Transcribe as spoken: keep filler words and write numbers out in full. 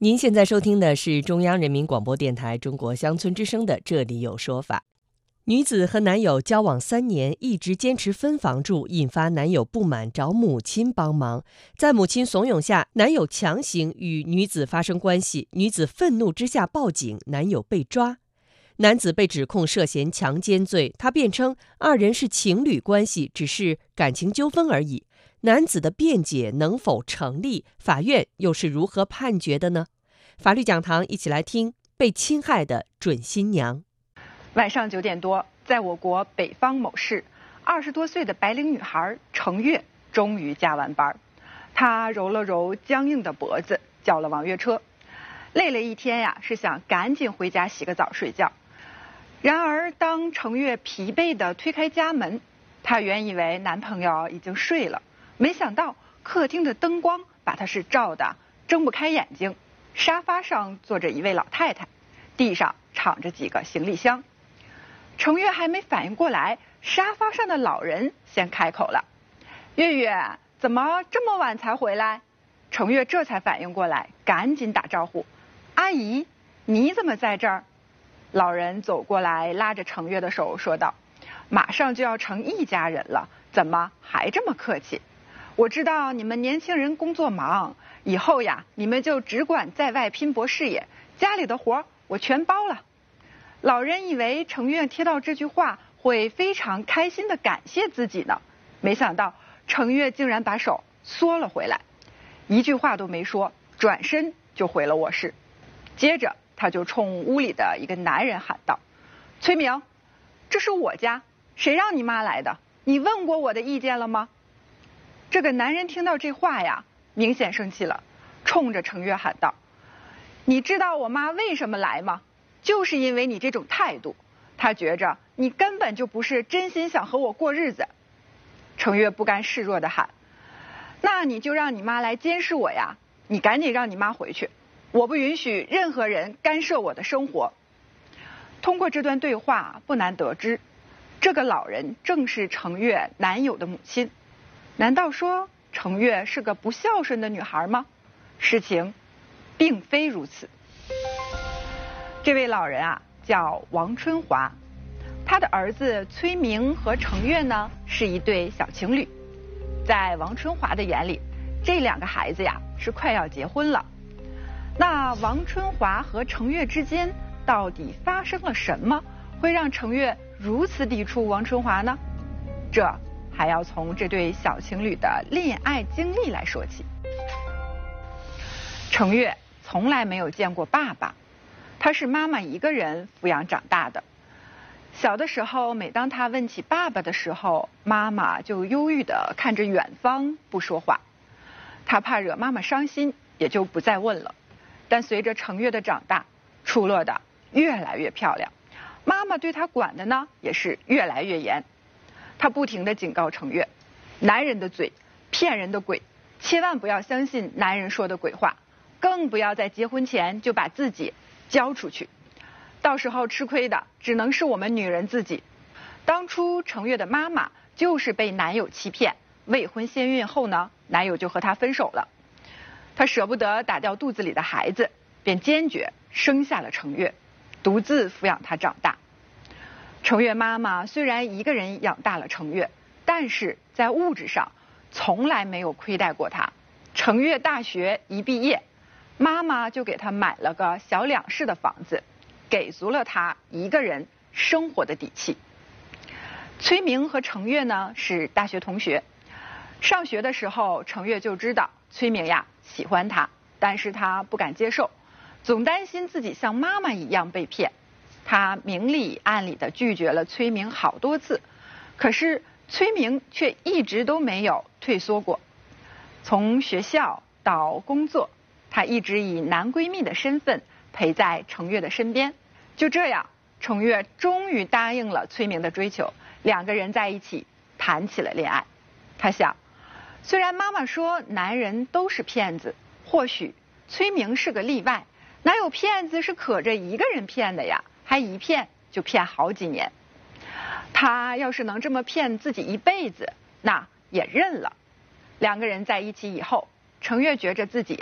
您现在收听的是中央人民广播电台中国乡村之声的《这里有说法》。女子和男友交往三年，一直坚持分房住，引发男友不满，找母亲帮忙。在母亲怂恿下，男友强行与女子发生关系，女子愤怒之下报警，男友被抓。男子被指控涉嫌强奸罪，他辩称二人是情侣关系，只是感情纠纷而已。男子的辩解能否成立？法院又是如何判决的呢？法律讲堂一起来听被侵害的准新娘。 晚上九点多，在我国北方某市，二十多岁的白领女孩程月终于加完班。她揉了揉僵硬的脖子，叫了网约车。累了一天呀，是想赶紧回家洗个澡睡觉。然而，当程月疲惫地推开家门，她原以为男朋友已经睡了，没想到客厅的灯光把她是照得睁不开眼睛。沙发上坐着一位老太太，地上敞着几个行李箱。程月还没反应过来，沙发上的老人先开口了：“月月，怎么这么晚才回来？”程月这才反应过来，赶紧打招呼：“阿姨，你怎么在这儿？”老人走过来，拉着程月的手说道：“马上就要成一家人了，怎么还这么客气？我知道你们年轻人工作忙，以后呀，你们就只管在外拼搏事业，家里的活我全包了。”老人以为程月听到这句话会非常开心地感谢自己呢，没想到程月竟然把手缩了回来，一句话都没说，转身就回了卧室。接着他就冲屋里的一个男人喊道：“崔明，这是我家，谁让你妈来的？你问过我的意见了吗？”这个男人听到这话呀，明显生气了，冲着程月喊道：“你知道我妈为什么来吗？就是因为你这种态度，她觉着你根本就不是真心想和我过日子。”程月不甘示弱地喊：“那你就让你妈来监视我呀！你赶紧让你妈回去，我不允许任何人干涉我的生活。”通过这段对话，不难得知，这个老人正是程月男友的母亲。难道说程月是个不孝顺的女孩吗？事情并非如此。这位老人啊，叫王春华，他的儿子崔明和程月呢是一对小情侣。在王春华的眼里，这两个孩子呀是快要结婚了。那王春华和程月之间到底发生了什么，会让程月如此抵触王春华呢？这还要从这对小情侣的恋爱经历来说起。程月从来没有见过爸爸，他是妈妈一个人抚养长大的。小的时候，每当他问起爸爸的时候，妈妈就忧郁地看着远方不说话。他怕惹妈妈伤心，也就不再问了。但随着程月的长大，出落得越来越漂亮，妈妈对他管的呢也是越来越严。他不停地警告程月：男人的嘴骗人的鬼，千万不要相信男人说的鬼话，更不要在结婚前就把自己交出去，到时候吃亏的只能是我们女人自己。当初程月的妈妈就是被男友欺骗，未婚先孕后呢，男友就和她分手了。她舍不得打掉肚子里的孩子，便坚决生下了程月，独自抚养她长大。程月妈妈虽然一个人养大了程月，但是在物质上从来没有亏待过她。程月大学一毕业，妈妈就给她买了个小两室的房子，给足了她一个人生活的底气。崔明和程月呢是大学同学，上学的时候程月就知道崔明呀喜欢他，但是他不敢接受，总担心自己像妈妈一样被骗。他明里暗里的拒绝了崔明好多次，可是崔明却一直都没有退缩过。从学校到工作，他一直以男闺蜜的身份陪在程月的身边。就这样，程月终于答应了崔明的追求，两个人在一起谈起了恋爱。他想，虽然妈妈说男人都是骗子，或许崔明是个例外，哪有骗子是可着一个人骗的呀？还一骗就骗好几年。他要是能这么骗自己一辈子，那也认了。两个人在一起以后，程月觉着自己呀